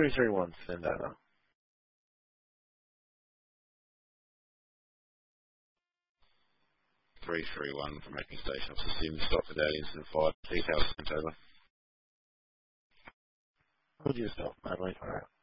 331, send over. From making station officer Sim, stop without incident 5, details sent over. Would you stop, mate? Alright.